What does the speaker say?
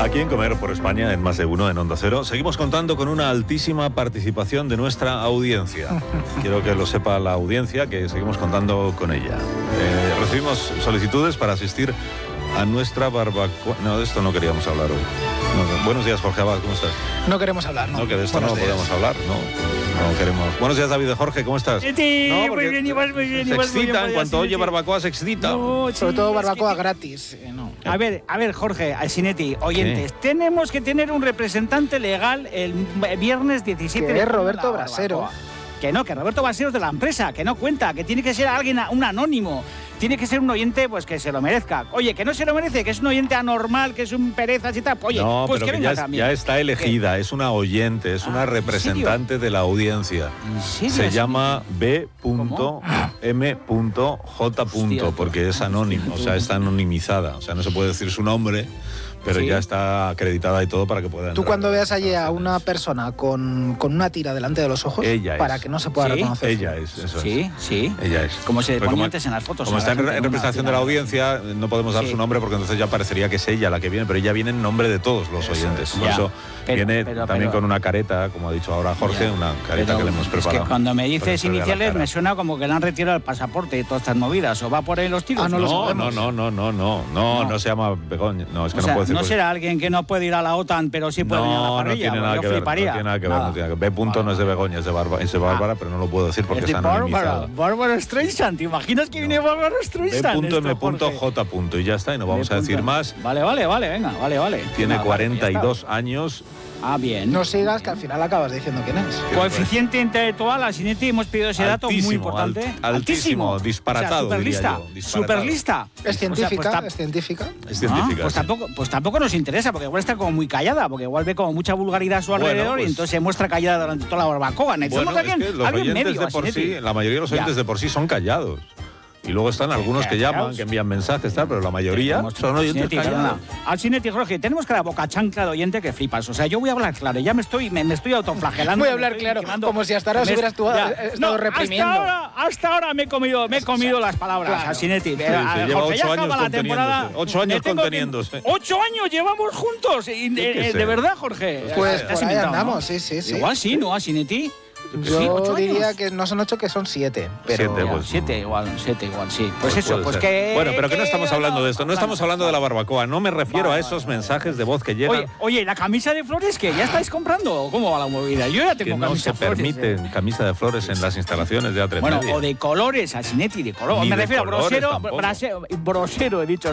Aquí en Comer por España, en Más de Uno, en Onda Cero, seguimos contando con una altísima participación de nuestra audiencia. Quiero que lo sepa la audiencia, que seguimos contando con ella. Recibimos solicitudes para asistir a nuestra barbacoa. No, de esto no queríamos hablar hoy. No. Buenos días, Jorge Abad, ¿cómo estás? No queremos hablar, ¿no? No, que de esto no podemos hablar, no queremos. Buenos días, David de Jorge, ¿cómo estás? Sí, no, muy bien, Iván, muy bien. Se excita, en cuanto oye barbacoa se excita. No, Sobre todo barbacoa es que... gratis. No. A ver, Jorge, Sinetti, oyentes, tenemos que tener un representante legal el viernes 17 Que es Roberto Brasero. Que Roberto Brasero es de la empresa, que no cuenta, que tiene que ser alguien, un anónimo. Tiene que ser un oyente pues que se lo merezca. Oye, que no se lo merece, que es un oyente anormal, que es un perezas y tal. Oye, no, pues pero que venga también. Ya está elegida, es una oyente, es una representante de la audiencia. ¿En serio? Se llama B.M.J. porque es anónimo, o sea, está anonimizada. O sea, no se puede decir su nombre, pero ya está acreditada y todo para que pueda entrar. Tú cuando veas allí a una persona con una tira delante de los ojos, para que no se pueda reconocer. Ella es, eso es. Sí. Ella es. Como se ponía antes en las fotos. Como está en representación de la audiencia, no podemos dar su nombre porque entonces ya parecería que es ella la que viene, pero ella viene en nombre de todos los oyentes. Por eso viene también con una careta, como ha dicho ahora Jorge, una careta que le hemos preparado. Es que cuando me dices iniciales me suena como que le han retirado el pasaporte y todas estas movidas. ¿O va por ahí los tiros? No se llama Begoña. No, es que no puedo decir. No será alguien que no puede ir a la OTAN, pero sí puede venir a la parrilla. No tiene nada que ver. No tiene nada que ver. B. no es de Begoña, es de Bárbara, pero no lo puedo decir porque es anonimizado. Bárbara Streisand. ¿Te imaginas que viene Bárbara Streisand? B.M.J. y ya está, y no vamos a decir más. Vale, venga, vale. Tiene 42 años. Ah, bien. No sigas, que al final acabas diciendo quién es. Coeficiente intelectual, a Sinetti hemos pedido ese dato muy importante. Altísimo, disparatado. O sea, superlista. Es científica, es científica. Pues tampoco nos interesa, porque igual está como muy callada, porque igual ve como mucha vulgaridad a su alrededor y entonces se muestra callada durante toda la barbacoa. Bueno, es que los oyentes de por sí, la mayoría de los oyentes de por sí son callados. Y luego están algunos que llaman, que envían mensajes, tal, pero la mayoría son oyentes callados. Al Sinetti, Jorge, tenemos que la boca chancla de oyente que flipas. O sea, yo voy a hablar claro, ya me estoy autoflagelando. Voy a hablar claro, como si hasta ahora hubieras estado reprimiendo. Hasta ahora me he comido las palabras al Sinetti. Lleva 8 años conteniéndose. 8 años conteniéndose. 8 años llevamos juntos. De verdad, Jorge. Pues por ahí andamos, sí. Igual sí, ¿no? A Sinetti. Yo diría que no son 8, que son 7. 7 igual, sí. Pues eso, pues que... Bueno, pero que no estamos hablando de esto, no estamos hablando de la barbacoa, no me refiero a esos mensajes de voz que llegan. Oye, ¿la camisa de flores que ya estáis comprando? ¿Cómo va la movida? Yo ya tengo camisa de flores. No se permiten camisa de flores en las instalaciones de A3 Media. Bueno, o de colores, a Sinetti, de color. Me refiero a brosero, he dicho.